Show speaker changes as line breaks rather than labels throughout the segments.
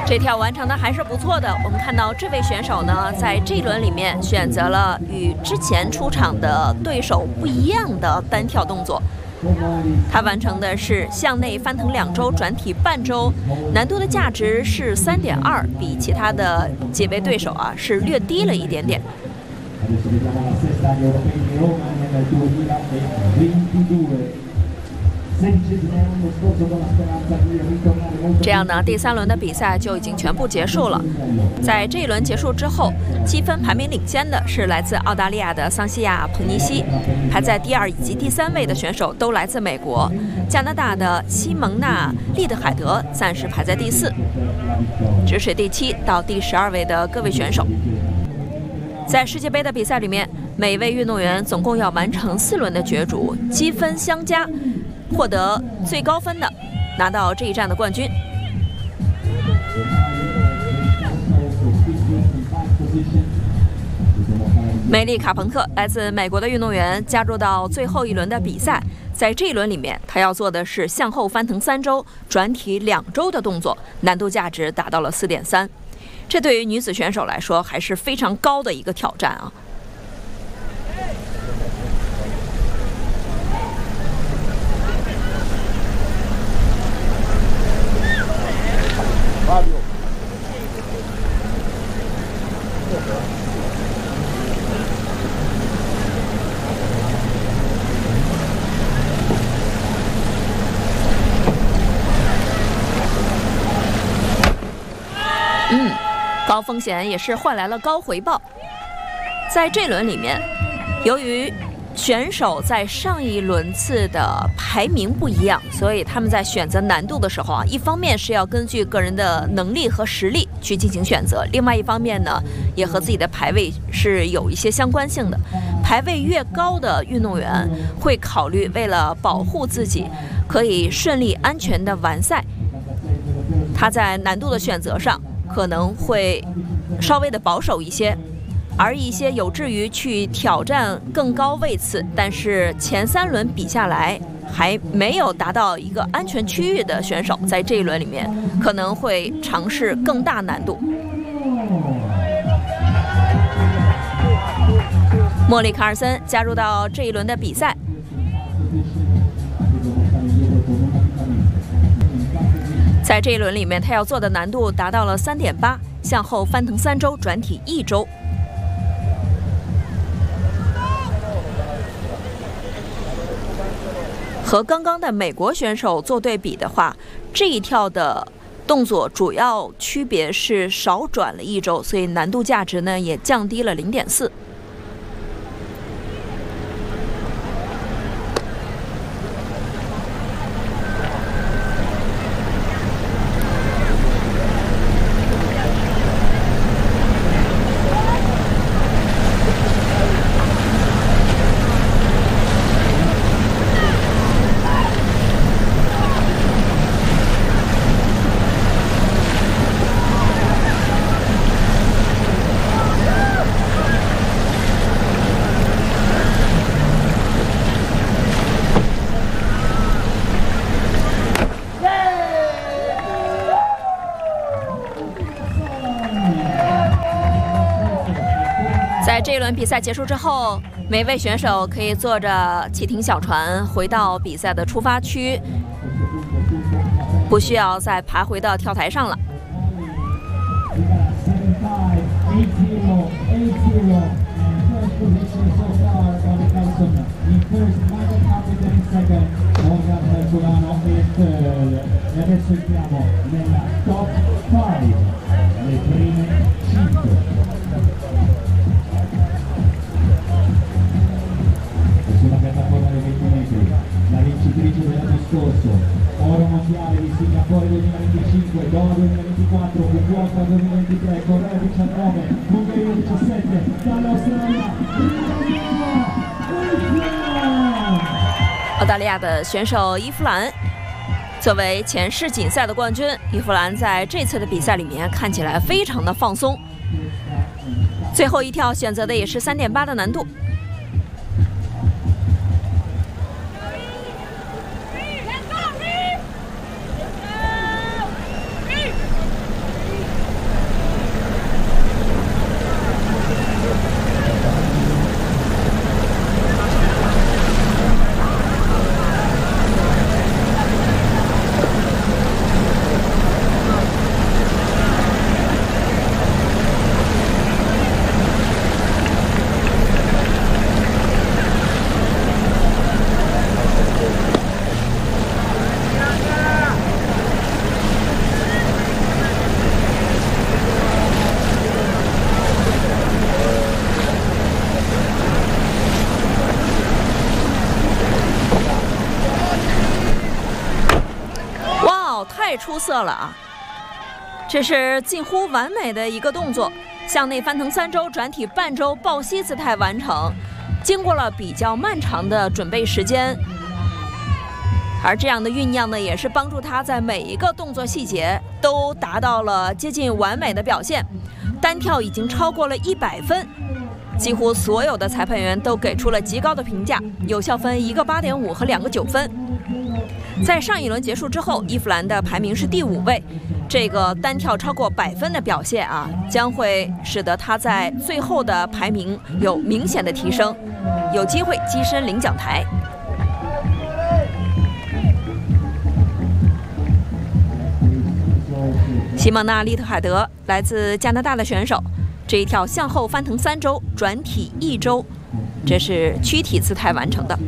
这跳完成的还是不错的。我们看到这位选手呢，在这一轮里面选择了与之前出场的对手不一样的单跳动作。他完成的是向内翻腾2周转体半周，难度的价值是3.2，比其他的几位对手是略低了一点点。这样呢，第3轮的比赛就已经全部结束了。在这一轮结束之后，积分排名领先的是来自澳大利亚的桑西亚·彭尼西，排在第2以及第3位的选手都来自美国。加拿大的西蒙娜·利德海德暂时排在第4，只是第7到第12位的各位选手。在世界杯的比赛里面，每位运动员总共要完成4轮的角逐，积分相加，获得最高分的拿到这一站的冠军。梅丽卡彭特来自美国的运动员加入到最后一轮的比赛，在这一轮里面，他要做的是向后翻腾3周转体2周的动作，难度价值达到了4.3。这对于女子选手来说还是非常高的一个挑战啊。高风险也是换来了高回报。在这轮里面，由于选手在上一轮次的排名不一样，所以他们在选择难度的时候一方面是要根据个人的能力和实力去进行选择，另外一方面呢，也和自己的排位是有一些相关性的。排位越高的运动员会考虑为了保护自己可以顺利安全的完赛，他在难度的选择上可能会稍微的保守一些，而一些有志于去挑战更高位次，但是前3轮比下来还没有达到一个安全区域的选手，在这一轮里面可能会尝试更大难度。莫里卡尔森加入到这一轮的比赛，在这一轮里面，他要做的难度达到了3.8，向后翻腾3周转体1周。和刚刚的美国选手做对比的话，这一跳的动作主要区别是少转了1周，所以难度价值呢也降低了0.4。在这一轮比赛结束之后，每位选手可以坐着启停小船回到比赛的出发区，不需要再爬回到跳台上了。
Oro mondiale di Singapore 2025, Doha 2024, Fukuoka 2023, Corea 19, Bulgaria 17, dall'Australia
澳大利亚的选手伊夫兰作为前世锦赛的冠军，伊夫兰在这次的比赛里面看起来非常的放松，最后一跳选择的也是3.8的难度。 太出色了啊！这是近乎完美的一个动作，向内翻腾3周，转体半周抱膝姿态完成。经过了比较漫长的准备时间，而这样的酝酿呢，也是帮助他在每一个动作细节都达到了接近完美的表现。单跳已经超过了100分，几乎所有的裁判员都给出了极高的评价，有效分1个8.5和2个9分。在上一轮结束之后，伊夫兰的排名是第5位。这个单跳超过100分的表现啊，将会使得他在最后的排名有明显的提升，有机会跻身领奖台。西蒙娜·利特海德来自加拿大的选手，这一跳向后翻腾3周，转体1周，这是躯体姿态完成的。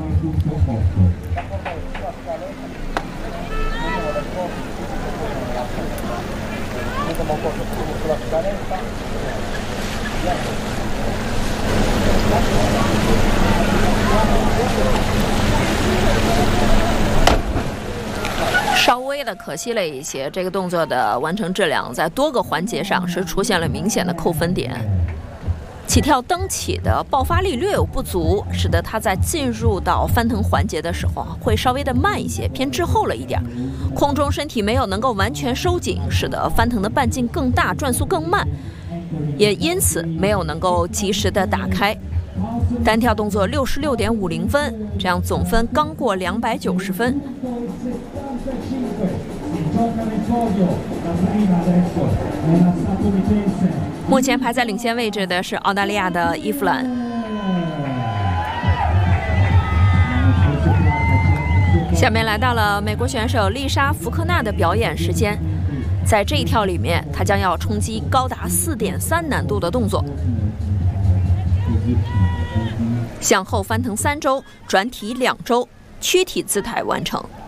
稍微的可惜了一些，这个动作的完成质量在多个环节上是出现了明显的扣分点。起跳蹬起的爆发力略有不足，使得他在进入到翻腾环节的时候会稍微的慢一些，偏滞后了一点。空中身体没有能够完全收紧，使得翻腾的半径更大，转速更慢，也因此没有能够及时的打开。单跳动作66.50分，这样总分刚过290分。目前排在领先位置的是澳大利亚的伊夫兰。下面来到了美国选手丽莎·福克纳的表演时间，在这一跳里面，她将要冲击高达4.3难度的动作，向后翻腾3周，转体2周，躯体姿态完成。